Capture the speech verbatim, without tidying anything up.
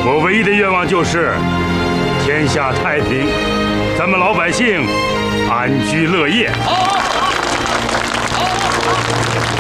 我唯一的愿望就是天下太平，咱们老百姓安居乐业。 好。